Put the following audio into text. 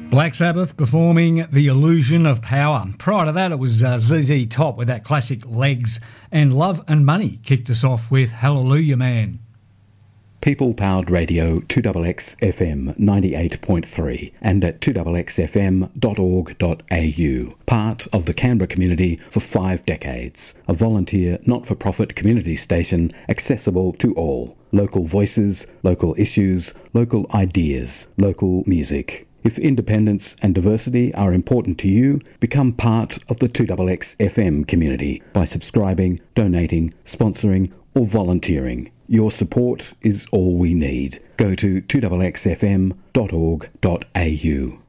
Black Sabbath performing The Illusion of Power. Prior to that, it was ZZ Top with that classic Legs, and Love and Money kicked us off with Hallelujah Man. People Powered Radio 2XX FM 98.3 and at 2XXFM.org.au. Part of the Canberra community for 5 decades. A volunteer, not-for-profit community station accessible to all. Local voices, local issues, local ideas, local music. If independence and diversity are important to you, become part of the 2XX FM community by subscribing, donating, sponsoring or volunteering. Your support is all we need. Go to 2XXFM.org.au.